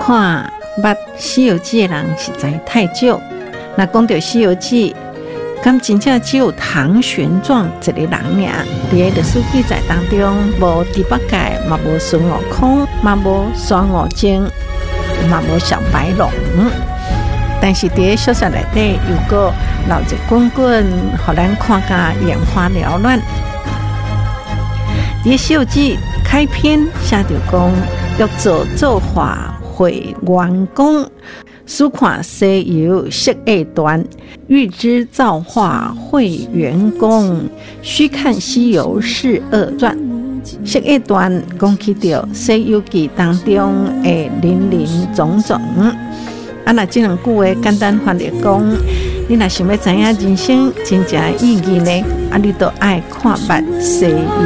看捌《西游记》的人实在太少。那讲到《西游记》，敢真正只有唐玄奘一个人尔。伫个历史记载当中，无猪八戒，嘛无孙悟空，嘛无孙悟净，嘛无小白龙。但是伫个小说内底，有个闹热滚滚，互咱看甲眼花缭乱。伫个《西游记》开篇写着讲，欲做造化会元功，须看西游释厄传，欲知造化会元功，须看西游释厄传。释厄传讲起到西游记当中的林林总总。那这两句话简单翻译讲，你若想要知影人生真正意义呢，你就爱看捌西游